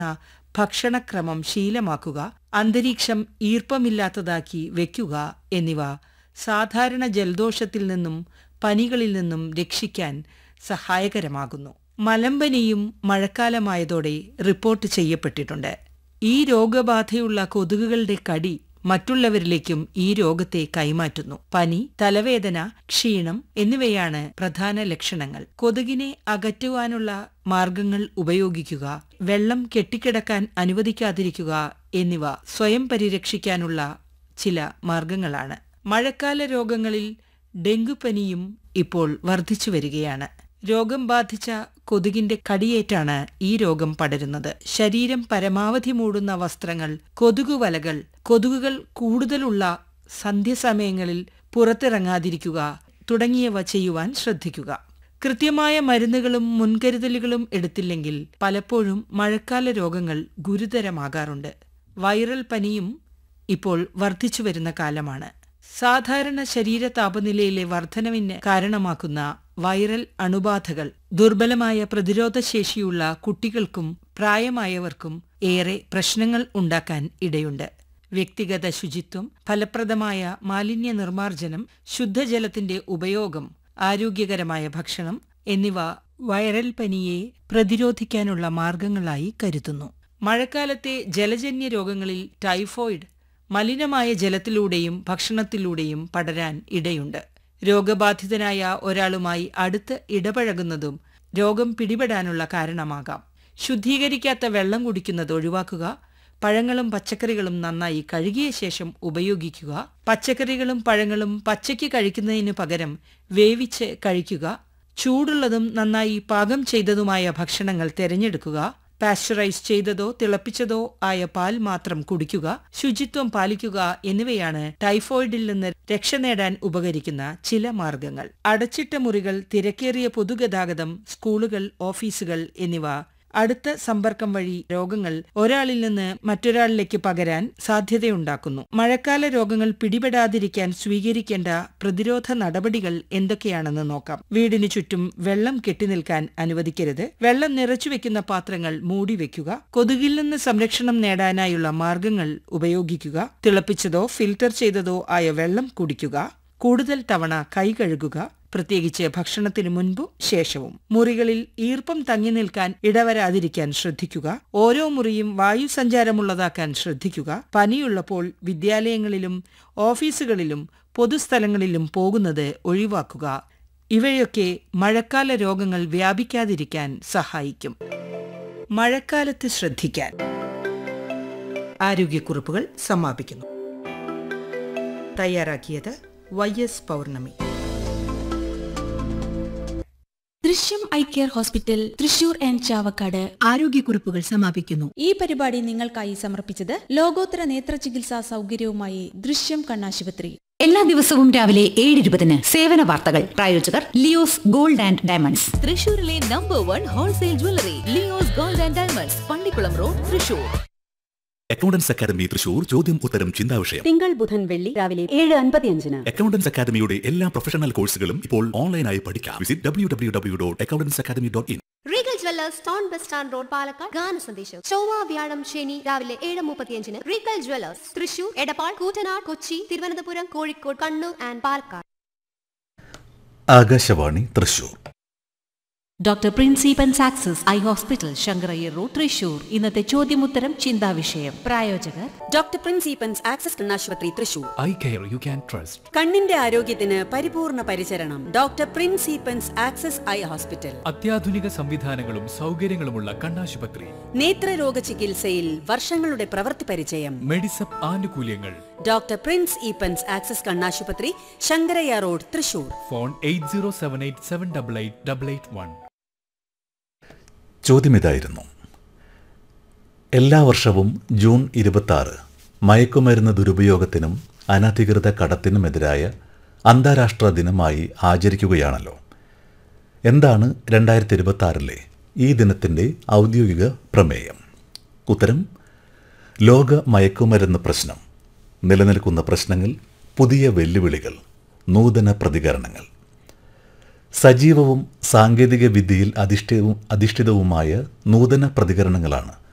ഭക്ഷണക്രമം ശീലമാക്കുക, അന്തരീക്ഷം ഈർപ്പമില്ലാത്തതാക്കി വയ്ക്കുക എന്നിവ സാധാരണ ജലദോഷത്തിൽ നിന്നും പനികളിൽ നിന്നും രക്ഷിക്കാൻ സഹായകരമാകുന്നു. മലമ്പനിയും മഴക്കാലമായതോടെ റിപ്പോർട്ട് ചെയ്യപ്പെട്ടിട്ടുണ്ട്. ഈ രോഗബാധയുള്ള കൊതുകുകളുടെ കടി മറ്റുള്ളവരിലേക്കും ഈ രോഗത്തെ കൈമാറ്റുന്നു. പനി, തലവേദന, ക്ഷീണം എന്നിവയാണ് പ്രധാന ലക്ഷണങ്ങൾ. കൊതുകിനെ അകറ്റുവാനുള്ള മാർഗങ്ങൾ ഉപയോഗിക്കുക, വെള്ളം കെട്ടിക്കിടക്കാൻ അനുവദിക്കാതിരിക്കുക എന്നിവ സ്വയം പരിരക്ഷിക്കാനുള്ള ചില മാർഗങ്ങളാണ്. മഴക്കാല രോഗങ്ങളിൽ ഡെങ്കുപനിയും ഇപ്പോൾ വർദ്ധിച്ചുവരികയാണ്. രോഗം ബാധിച്ച കൊതുകിന്റെ കടിയേറ്റാണ് ഈ രോഗം പടരുന്നത്. ശരീരം പരമാവധി മൂടുന്ന വസ്ത്രങ്ങൾ, കൊതുകുവലകൾ, കൊതുകുകൾ കൂടുതലുള്ള സന്ധ്യസമയങ്ങളിൽ പുറത്തിറങ്ങാതിരിക്കുക തുടങ്ങിയവ ചെയ്യുവാൻ ശ്രദ്ധിക്കുക. കൃത്യമായ മരുന്നുകളും മുൻകരുതലുകളും എടുത്തില്ലെങ്കിൽ പലപ്പോഴും മഴക്കാല രോഗങ്ങൾ ഗുരുതരമാകാറുണ്ട്. വൈറൽ പനിയും ഇപ്പോൾ വർദ്ധിച്ചുവരുന്ന കാലമാണ്. സാധാരണ ശരീര താപനിലയിലെ വർധനവിന് കാരണമാക്കുന്ന വൈറൽ അണുബാധകൾ ദുർബലമായ പ്രതിരോധശേഷിയുള്ള കുട്ടികൾക്കും പ്രായമായവർക്കും ഏറെ പ്രശ്നങ്ങൾ ഉണ്ടാക്കാൻ ഇടയുണ്ട്. വ്യക്തിഗത ശുചിത്വം, ഫലപ്രദമായ മാലിന്യ നിർമ്മാർജ്ജനം, ശുദ്ധജലത്തിന്റെ ഉപയോഗം, ആരോഗ്യകരമായ ഭക്ഷണം എന്നിവ വൈറൽ പനിയെ പ്രതിരോധിക്കാനുള്ള മാർഗങ്ങളായി കരുതുന്നു. മഴക്കാലത്തെ ജലജന്യ രോഗങ്ങളിൽ ടൈഫോയിഡ് മലിനമായ ജലത്തിലൂടെയും ഭക്ഷണത്തിലൂടെയും പടരാൻ ഇടയുണ്ട്. രോഗബാധിതനായ ഒരാളുമായി അടുത്ത് ഇടപഴകുന്നതും രോഗം പിടിപെടാനുള്ള കാരണമാകാം. ശുദ്ധീകരിക്കാത്ത വെള്ളം കുടിക്കുന്നത് ഒഴിവാക്കുക. പഴങ്ങളും പച്ചക്കറികളും നന്നായി കഴുകിയ ശേഷം ഉപയോഗിക്കുക. പച്ചക്കറികളും പഴങ്ങളും പച്ചയ്ക്ക് കഴിക്കുന്നതിനു പകരം വേവിച്ച് കഴിക്കുക. ചൂടുള്ളതും നന്നായി പാകം ചെയ്തതുമായ ഭക്ഷണങ്ങൾ തിരഞ്ഞെടുക്കുക. പാസ്ചറൈസ് ചെയ്തതോ തിളപ്പിച്ചതോ ആയ പാൽ മാത്രം കുടിക്കുക. ശുചിത്വം പാലിക്കുക എന്നിവയാണ് ടൈഫോയിഡിൽ നിന്ന് രക്ഷ നേടാൻ ഉപകരിക്കുന്ന ചില മാർഗങ്ങൾ. അടച്ചിട്ട മുറികൾ, തിരക്കേറിയ പൊതുഗതാഗതം, സ്കൂളുകൾ, ഓഫീസുകൾ എന്നിവ അടുത്ത സമ്പർക്കം വഴി രോഗങ്ങൾ ഒരാളിൽ നിന്ന് മറ്റൊരാളിലേക്ക് പകരാൻ സാധ്യതയുണ്ടാക്കുന്നു. മഴക്കാല രോഗങ്ങൾ പിടിപെടാതിരിക്കാൻ സ്വീകരിക്കേണ്ട പ്രതിരോധ നടപടികൾ എന്തൊക്കെയാണെന്ന് നോക്കാം. വീടിനു ചുറ്റും വെള്ളം കെട്ടിനിൽക്കാൻ അനുവദിക്കരുത്. വെള്ളം നിറച്ചുവെക്കുന്ന പാത്രങ്ങൾ മൂടിവെക്കുക. കൊതുകിൽ നിന്ന് സംരക്ഷണം നേടാനായുള്ള മാർഗങ്ങൾ ഉപയോഗിക്കുക. തിളപ്പിച്ചതോ ഫിൽട്ടർ ചെയ്തതോ ആയ വെള്ളം കുടിക്കുക. കൂടുതൽ തവണ കൈ കഴുകുക, പ്രത്യേകിച്ച് ഭക്ഷണത്തിനു മുൻപും ശേഷവും. മുറികളിൽ ഈർപ്പം തങ്ങി നിൽക്കാൻ ഇടവരാതിരിക്കാൻ ശ്രദ്ധിക്കുക. ഓരോ മുറിയും വായുസഞ്ചാരമുള്ളതാക്കാൻ ശ്രദ്ധിക്കുക. പനിയുള്ളപ്പോൾ വിദ്യാലയങ്ങളിലും ഓഫീസുകളിലും പൊതുസ്ഥലങ്ങളിലും പോകുന്നത് ഒഴിവാക്കുക. ഇവയൊക്കെ മഴക്കാല രോഗങ്ങൾ വ്യാപിക്കാതിരിക്കാൻ സഹായിക്കും. മഴക്കാലത്ത് ശ്രദ്ധിക്കാൻ ആരോഗ്യക്കുറിപ്പുകൾ സമാപിക്കുന്നു. തയ്യാറാക്കിയത് YS പൗർണമി. ദൃശ്യം eye care hospital Thrissur and Chavakkad ആരോഗ്യക്കുറിപ്പുകൾ സമാപിക്കുന്നു. ഈ പരിപാടി നിങ്ങൾക്കായി സമർപ്പിച്ചത് ലോകോത്തര നേത്ര ചികിത്സാ സൗകര്യവുമായി ദൃശ്യം കണ്ണാശുപത്രി. എല്ലാ ദിവസവും രാവിലെ 7:20 സേവന വാർത്തകൾ. പ്രായോജകർ ലിയോസ് ഗോൾഡ് ആൻഡ് ഡയമണ്ട്സ്, തൃശൂരിലെ number 1 wholesale jewellery Leo's gold and diamonds, Pallikkulam road, Thrissur. Accountants academy Thrissur ചോദ്യം ഉത്തരം ചിന്താവിഷയം തിങ്കൾ ബുധൻ വെള്ളി രാവിലെ 7:55. അക്കൗണ്ടൻസ് അക്കാദമിയുടെ എല്ലാ പ്രൊഫഷണൽ കോഴ്സുകളും ഇപ്പോൾ ഓൺലൈനായി പഠിക്കാം. Visit www.accountanceacademy.in. Regal Jewellers town bus stand road, Palakkad. ഗാന സന്ദേശം ചൊവ്വ, വ്യാഴം, ശനി രാവിലെ 7:35. Regal Jewellers Thrissur, Edappal, Koottanad, Kochi, Thiruvananthapuram, Kozhikode, Kannur and Palakkad. Akashvani Thrissur. Doctor പ്രിൻസിപ്പൻസ് access eye hospital, Sankara Iyer road, Thrissur. ഇന്നത്തെ ചോദ്യമുത്തരം ചിന്താവിഷയം. പ്രായോജകർ ഡോക്ടർ പ്രിൻസിപ്പൻസ് ആക്സസ് കണ്ണാശുപത്രി Thrissur. Eye care you can trust. കണ്ണിന്റെ ആരോഗ്യത്തിന് പരിപൂർണ പരിചരണം. Doctor പ്രിൻസിപ്പൻസ് access eye hospital. അത്യാധുനിക സംവിധാനങ്ങളും സൗകര്യങ്ങളുമുള്ള കണ്ണാശുപത്രി. നേത്രരോഗ ചികിത്സയിൽ വർഷങ്ങളുടെ പ്രവൃത്തി പരിചയം. മെഡിസപ്പ് ആനുകൂല്യങ്ങൾ. ഡോക്ടർ പ്രിൻസ് ഈപ്പൻസ് ആക്സസ് കണ്ണാശുപത്രി, ശങ്കരയ്യ റോഡ്, തൃശൂർ. ഫോൺ 8078788881. ചോദ്യമിതായിരുന്നു: എല്ലാ വർഷവും ജൂൺ 26 മയക്കുമരുന്ന് ദുരുപയോഗത്തിനും അനധികൃത കടത്തിനുമെതിരായ അന്താരാഷ്ട്ര ദിനമായി ആചരിക്കുകയാണല്ലോ. എന്താണ് 2026 ഈ ദിനത്തിൻ്റെ ഔദ്യോഗിക പ്രമേയം? ഉത്തരം: ലോക മയക്കുമരുന്ന് പ്രശ്നം, നിലനിൽക്കുന്ന പ്രശ്നങ്ങൾ, പുതിയ വെല്ലുവിളികൾ, നൂതന പ്രതികരണങ്ങൾ. സജീവവും സാങ്കേതിക വിദ്യയിൽ അധിഷ്ഠിതവുമായ നൂതന പ്രതികരണങ്ങളാണ്